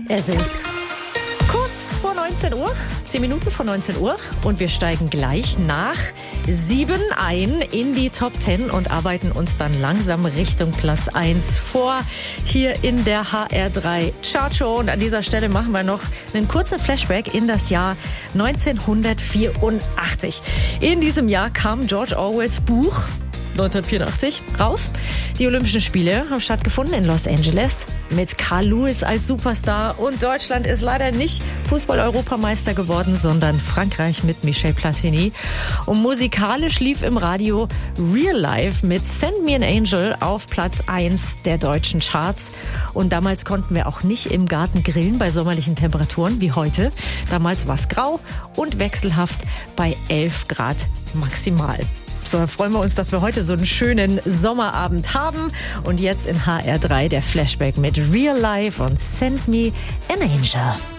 Es ist kurz vor 19 Uhr, 10 Minuten vor 19 Uhr und wir steigen gleich nach 7 ein in die Top 10 und arbeiten uns dann langsam Richtung Platz 1 vor, hier in der HR3 Chartshow. Und an dieser Stelle machen wir noch einen kurzen Flashback in das Jahr 1984. In diesem Jahr kam George Orwells Buch 1984 raus. Die Olympischen Spiele haben stattgefunden in Los Angeles mit Carl Lewis als Superstar und Deutschland ist leider nicht Fußball-Europameister geworden, sondern Frankreich mit Michel Platini. Und musikalisch lief im Radio Real Life mit Send Me an Angel auf Platz 1 der deutschen Charts. Und damals konnten wir auch nicht im Garten grillen bei sommerlichen Temperaturen wie heute. Damals war es grau und wechselhaft bei 11 Grad maximal. So, dann freuen wir uns, dass wir heute so einen schönen Sommerabend haben. Und jetzt in HR3 der Flashback mit Real Life und Send Me an Angel.